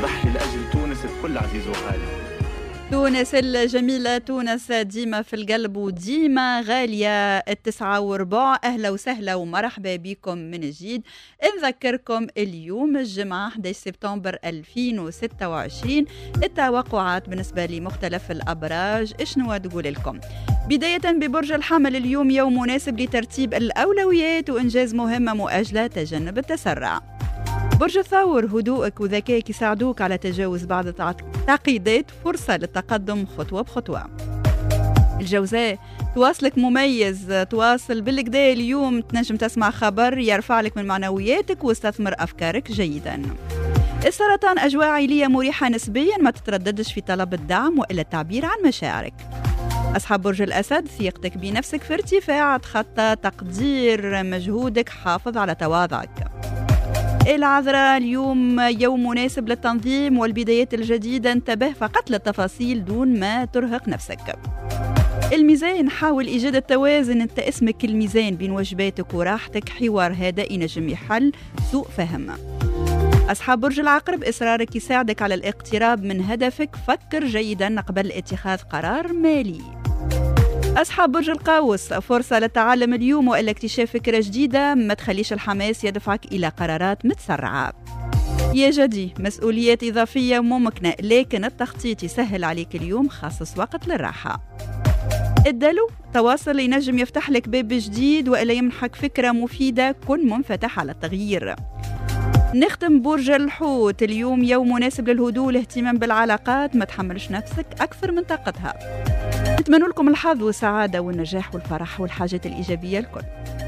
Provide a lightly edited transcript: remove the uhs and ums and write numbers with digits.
نضحي لأجل تونس بكل عزيز وغالي. تونس الجميلة، تونس ديما في القلب وديما غالية. 9:15. أهلا وسهلا ومرحبا بكم من جديد. نذكركم اليوم الجمعة 11 سبتمبر 2026. التوقعات بالنسبة لمختلف الأبراج شنو تقول لكم؟ بداية ببرج الحمل، اليوم يوم مناسب لترتيب الأولويات وإنجاز مهمة مؤجلة، تجنب التسرع. برج الثور، هدوءك وذكائك يساعدوك على تجاوز بعض التعقيدات، فرصة للتقدم خطوة بخطوة. الجوزاء، تواصلك مميز، تواصل بالكدا اليوم تنجم تسمع خبر يرفع لك من معنوياتك واستثمر أفكارك جيدا. السرطان، أجواء عائلية مريحة نسبيا، ما تترددش في طلب الدعم وإلا التعبير عن مشاعرك. أصحاب برج الأسد، ثقتك بنفسك في ارتفاع، تخطى تقدير مجهودك، حافظ على تواضعك. العذراء، اليوم يوم مناسب للتنظيم والبدايات الجديدة، انتبه فقط للتفاصيل دون ما ترهق نفسك. الميزان، حاول إيجاد التوازن، انت اسمك الميزان بين واجباتك وراحتك، حوار هذا ينجم يحل سوء فهم. أصحاب برج العقرب، إصرارك يساعدك على الاقتراب من هدفك، فكر جيدا قبل اتخاذ قرار مالي. أصحاب برج القوس، فرصة للتعلم اليوم وإلا اكتشاف فكرة جديدة، ما تخليش الحماس يدفعك إلى قرارات متسرعة. يا جدي، مسؤوليات إضافية ممكنة لكن التخطيط يسهل عليك اليوم، خصص وقت للراحة. الدلو، تواصل ينجم يفتح لك باب جديد وإلا يمنحك فكرة مفيدة، كن منفتح على التغيير. نختم برج الحوت، اليوم يوم مناسب للهدوء والاهتمام بالعلاقات، ما تحملش نفسك أكثر من طاقتها. نتمنى لكم الحظ والسعادة والنجاح والفرح والحاجات الإيجابية الكل.